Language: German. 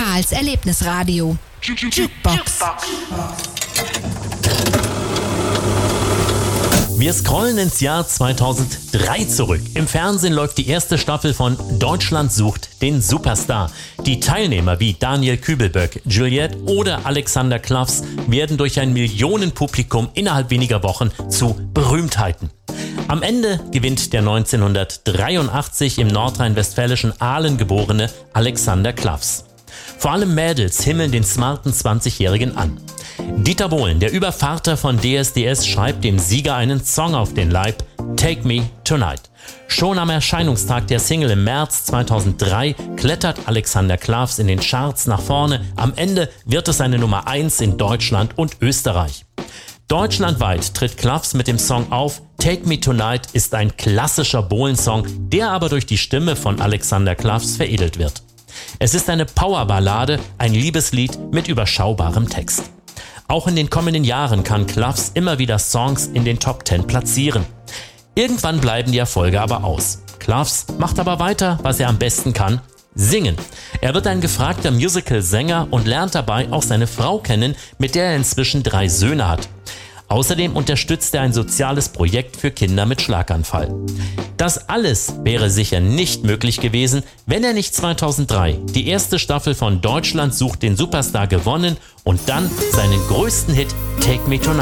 Karls Erlebnisradio. Jukebox. Wir scrollen ins Jahr 2003 zurück. Im Fernsehen läuft die erste Staffel von Deutschland sucht den Superstar. Die Teilnehmer wie Daniel Kübelböck, Juliette oder Alexander Klaffs werden durch ein Millionenpublikum innerhalb weniger Wochen zu Berühmtheiten. Am Ende gewinnt der 1983 im nordrhein-westfälischen Ahlen geborene Alexander Klaffs. Vor allem Mädels himmeln den smarten 20-Jährigen an. Dieter Bohlen, der Übervater von DSDS, schreibt dem Sieger einen Song auf den Leib, Take Me Tonight. Schon am Erscheinungstag der Single im März 2003 klettert Alexander Klaffs in den Charts nach vorne. Am Ende wird es eine Nummer 1 in Deutschland und Österreich. Deutschlandweit tritt Klaffs mit dem Song auf. Take Me Tonight ist ein klassischer Bohlen-Song, der aber durch die Stimme von Alexander Klaffs veredelt wird. Es ist eine Powerballade, ein Liebeslied mit überschaubarem Text. Auch in den kommenden Jahren kann Klaffs immer wieder Songs in den Top 10 platzieren. Irgendwann bleiben die Erfolge aber aus. Klaffs macht aber weiter, was er am besten kann: singen. Er wird ein gefragter Musical-Sänger und lernt dabei auch seine Frau kennen, mit der er inzwischen 3 Söhne hat. Außerdem unterstützt er ein soziales Projekt für Kinder mit Schlaganfall. Das alles wäre sicher nicht möglich gewesen, wenn er nicht 2003 die erste Staffel von Deutschland sucht den Superstar gewonnen und dann seinen größten Hit Take Me Tonight